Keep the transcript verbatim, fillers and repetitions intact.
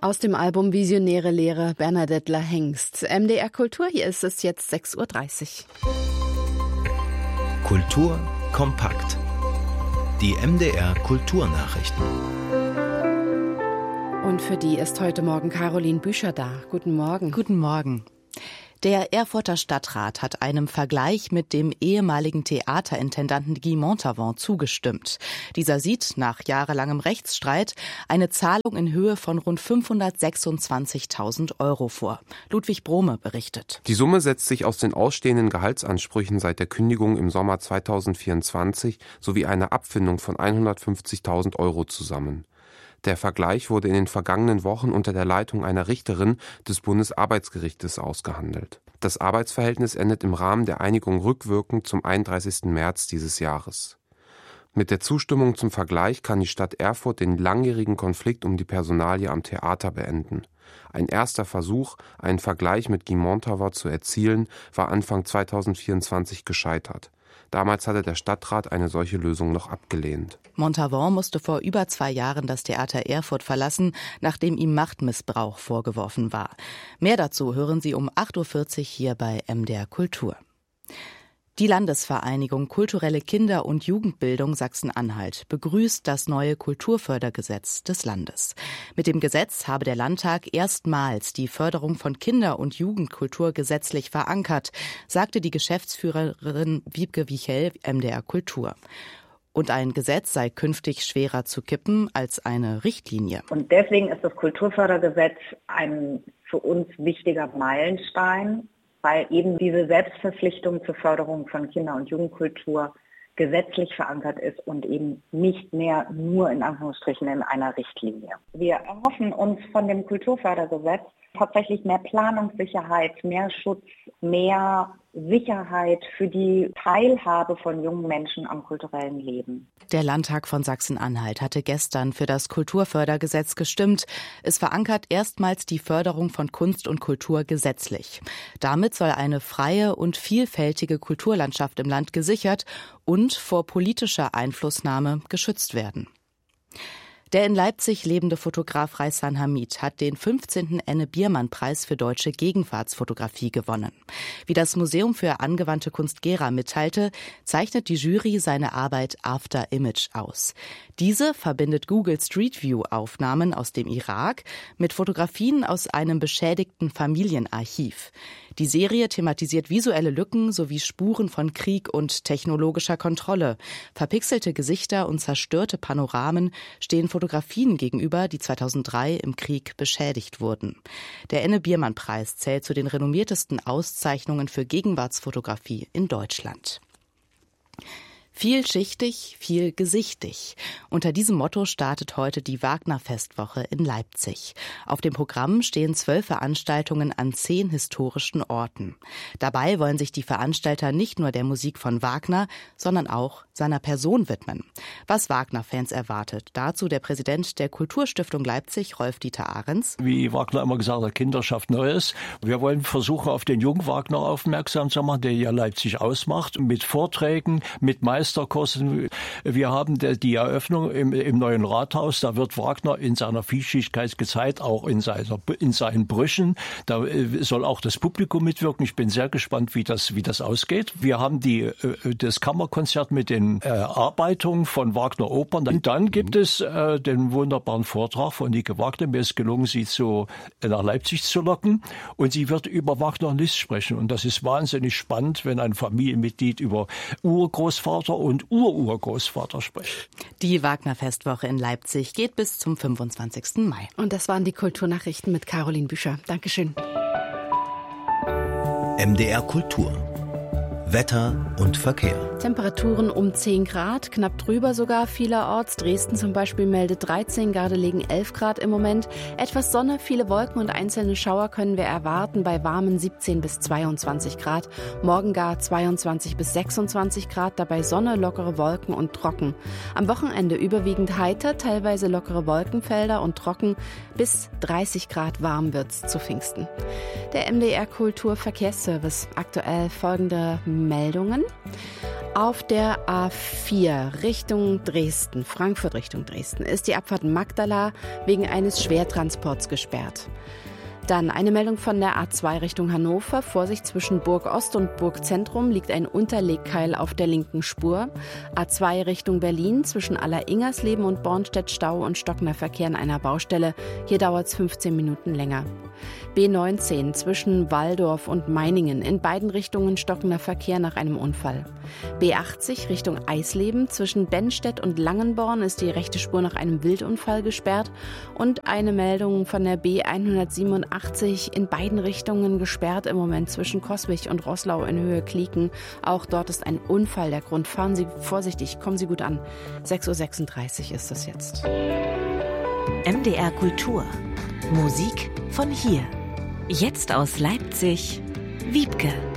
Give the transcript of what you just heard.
Aus dem Album Visionäre Lehre Bernadette Hengst. M D R Kultur, hier ist es jetzt sechs Uhr dreißig. Kultur kompakt. Die M D R Kulturnachrichten. Und für die ist heute Morgen Caroline Büscher da. Guten Morgen. Guten Morgen. Der Erfurter Stadtrat hat einem Vergleich mit dem ehemaligen Theaterintendanten Guy Montauban zugestimmt. Dieser sieht nach jahrelangem Rechtsstreit eine Zahlung in Höhe von rund fünfhundertsechsundzwanzigtausend Euro vor. Ludwig Brome berichtet. Die Summe setzt sich aus den ausstehenden Gehaltsansprüchen seit der Kündigung im Sommer zweitausendvierundzwanzig sowie einer Abfindung von hundertfünfzigtausend Euro zusammen. Der Vergleich wurde in den vergangenen Wochen unter der Leitung einer Richterin des Bundesarbeitsgerichtes ausgehandelt. Das Arbeitsverhältnis endet im Rahmen der Einigung rückwirkend zum einunddreißigsten März dieses Jahres. Mit der Zustimmung zum Vergleich kann die Stadt Erfurt den langjährigen Konflikt um die Personalie am Theater beenden. Ein erster Versuch, einen Vergleich mit Guy Montauban zu erzielen, war Anfang zweitausendvierundzwanzig gescheitert. Damals hatte der Stadtrat eine solche Lösung noch abgelehnt. Montauban musste vor über zwei Jahren das Theater Erfurt verlassen, nachdem ihm Machtmissbrauch vorgeworfen war. Mehr dazu hören Sie um acht Uhr vierzig hier bei M D R Kultur. Die Landesvereinigung Kulturelle Kinder- und Jugendbildung Sachsen-Anhalt begrüßt das neue Kulturfördergesetz des Landes. Mit dem Gesetz habe der Landtag erstmals die Förderung von Kinder- und Jugendkultur gesetzlich verankert, sagte die Geschäftsführerin Wiebke Wichel M D R Kultur. Und ein Gesetz sei künftig schwerer zu kippen als eine Richtlinie. Und deswegen ist das Kulturfördergesetz ein für uns wichtiger Meilenstein, weil eben diese Selbstverpflichtung zur Förderung von Kinder- und Jugendkultur gesetzlich verankert ist und eben nicht mehr nur in Anführungsstrichen in einer Richtlinie. Wir erhoffen uns von dem Kulturfördergesetz tatsächlich mehr Planungssicherheit, mehr Schutz, mehr Sicherheit für die Teilhabe von jungen Menschen am kulturellen Leben. Der Landtag von Sachsen-Anhalt hatte gestern für das Kulturfördergesetz gestimmt. Es verankert erstmals die Förderung von Kunst und Kultur gesetzlich. Damit soll eine freie und vielfältige Kulturlandschaft im Land gesichert und vor politischer Einflussnahme geschützt werden. Der in Leipzig lebende Fotograf Reisan Hamid hat den fünfzehnten Enne-Biermann-Preis für deutsche Gegenwartsfotografie gewonnen. Wie das Museum für angewandte Kunst Gera mitteilte, zeichnet die Jury seine Arbeit After Image aus. Diese verbindet Google Street View-Aufnahmen aus dem Irak mit Fotografien aus einem beschädigten Familienarchiv. Die Serie thematisiert visuelle Lücken sowie Spuren von Krieg und technologischer Kontrolle. Verpixelte Gesichter und zerstörte Panoramen stehen Fotografien gegenüber, die zweitausenddrei im Krieg beschädigt wurden. Der Enne-Biermann-Preis zählt zu den renommiertesten Auszeichnungen für Gegenwartsfotografie in Deutschland. Vielschichtig, vielgesichtig. Unter diesem Motto startet heute die Wagner-Festwoche in Leipzig. Auf dem Programm stehen zwölf Veranstaltungen an zehn historischen Orten. Dabei wollen sich die Veranstalter nicht nur der Musik von Wagner, sondern auch seiner Person widmen. Was Wagner-Fans erwartet, dazu der Präsident der Kulturstiftung Leipzig, Rolf-Dieter Ahrens. Wie Wagner immer gesagt hat, Kinder schafft Neues. Wir wollen versuchen, auf den jungen Wagner aufmerksam zu machen, der ja Leipzig ausmacht, mit Vorträgen, mit Meisterkursen. Wir haben die Eröffnung im, im neuen Rathaus, da wird Wagner in seiner Vielschichtigkeit gezeigt, auch in, seiner, in seinen Brüchen. Da soll auch das Publikum mitwirken. Ich bin sehr gespannt, wie das, wie das ausgeht. Wir haben die, das Kammerkonzert mit den Erarbeitungen von Wagner-Opern. Und dann gibt es äh, den wunderbaren Vortrag von Nike Wagner. Mir ist gelungen, sie zu, äh, nach Leipzig zu locken. Und sie wird über Wagner und Liszt sprechen. Und das ist wahnsinnig spannend, wenn ein Familienmitglied über Urgroßvater und Ururgroßvater spricht. Die Wagner-Festwoche in Leipzig geht bis zum fünfundzwanzigsten Mai. Und das waren die Kulturnachrichten mit Caroline Büscher. Dankeschön. M D R Kultur. Wetter und Verkehr. Temperaturen um zehn Grad, knapp drüber sogar vielerorts. Dresden zum Beispiel meldet dreizehn, Gardelegen elf Grad im Moment. Etwas Sonne, viele Wolken und einzelne Schauer können wir erwarten bei warmen siebzehn bis zweiundzwanzig Grad. Morgen gar zweiundzwanzig bis sechsundzwanzig Grad, dabei Sonne, lockere Wolken und trocken. Am Wochenende überwiegend heiter, teilweise lockere Wolkenfelder und trocken. Bis dreißig Grad warm wird's zu Pfingsten. Der M D R Kultur Verkehrsservice. Aktuell folgende Meldungen. Auf der A vier Richtung Dresden, Frankfurt Richtung Dresden, ist die Abfahrt Magdala wegen eines Schwertransports gesperrt. Dann eine Meldung von der A zwei Richtung Hannover. Vorsicht, zwischen Burg Ost und Burg Zentrum liegt ein Unterlegkeil auf der linken Spur. A zwei Richtung Berlin, zwischen Aller-Ingersleben und Bornstedt Stau und stockender Verkehr an einer Baustelle. Hier dauert es fünfzehn Minuten länger. B neunzehn zwischen Walldorf und Meiningen. In beiden Richtungen stockender Verkehr nach einem Unfall. B achtzig Richtung Eisleben. Zwischen Bennstedt und Langenborn ist die rechte Spur nach einem Wildunfall gesperrt. Und eine Meldung von der B hundertsiebenundachtzig in beiden Richtungen gesperrt im Moment zwischen Coswig und Roßlau in Höhe Klieken. Auch dort ist ein Unfall der Grund. Fahren Sie vorsichtig, kommen Sie gut an. sechs Uhr sechsunddreißig ist das jetzt. M D R Kultur. Musik von hier. Jetzt aus Leipzig, Wiebke.